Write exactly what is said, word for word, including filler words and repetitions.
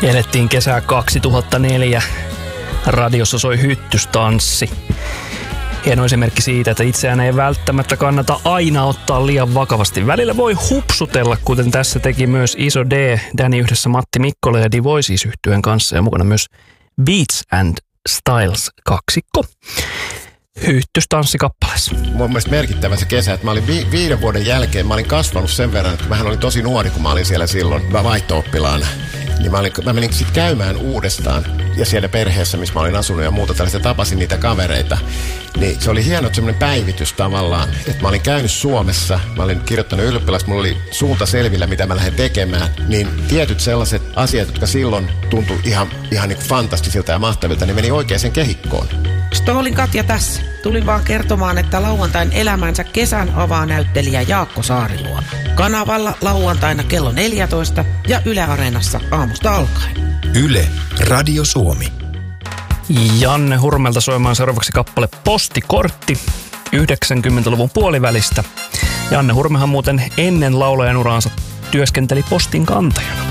Elettiin kesää kaksituhattaneljä. Radiossa soi Hyttystanssi. Hieno esimerkki siitä, että itseään ei välttämättä kannata aina ottaa liian vakavasti. Välillä voi hupsutella, kuten tässä teki myös Iso D, Danny yhdessä Matti Mikkola ja The Voices-yhtyeen kanssa ja mukana myös Beats and Styles kaksikko. Hyttystanssikappaleessa. Mun mielestä merkittävä se kesä, että mä olin vi- viiden vuoden jälkeen, mä olin kasvanut sen verran, että mähän olin tosi nuori, kun mä olin siellä silloin vaihto-oppilaana. Niin mä, olin, mä menin sitten käymään uudestaan ja siellä perheessä, missä mä olin asunut ja muuta tällaista, tapasin niitä kavereita. Niin se oli hieno semmoinen päivitys tavallaan, että mä olin käynyt Suomessa, mä olin kirjoittanut ylioppilasta, mulla oli suunta selvillä, mitä mä lähden tekemään. Niin tietyt sellaiset asiat, jotka silloin tuntui ihan, ihan niin kuin fantastisilta ja mahtavilta, niin meni oikeaan kehikkoon. Stoolin Katja tässä. Tulin vaan kertomaan, että lauantain elämänsä kesän avaa näyttelijä Jaakko Saariluoma. Kanavalla lauantaina kello neljätoista ja Yle Areenassa aamusta alkaen. Yle Radio Suomi. Janne Hurmelta soimaan seuraavaksi kappale Postikortti yhdeksänkymmentäluvun puolivälistä. Janne Hurmehan muuten ennen laulajan uraansa työskenteli postin kantajana.